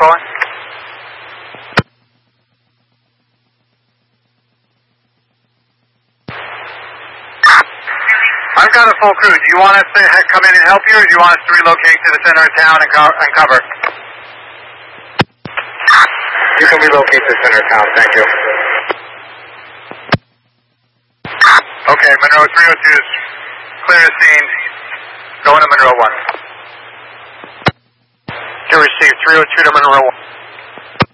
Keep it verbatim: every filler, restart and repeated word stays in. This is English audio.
patrolling? I've got a full crew. Do you want us to come in and help you, or do you want us to relocate to the center of town and, co and cover? You can relocate to the center of town, thank you. Okay, Monroe three oh two is clear the scene. Going to Monroe one. To receive three oh two to Monroe one.